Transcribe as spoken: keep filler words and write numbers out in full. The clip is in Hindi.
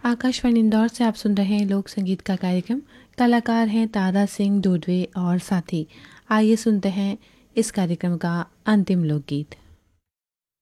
आकाशवाणी इंदौर से आप सुन रहे हैं लोक संगीत का कार्यक्रम। कलाकार हैं तारा सिंह डोडवे और साथी। आइए सुनते हैं इस कार्यक्रम का अंतिम लोकगीत।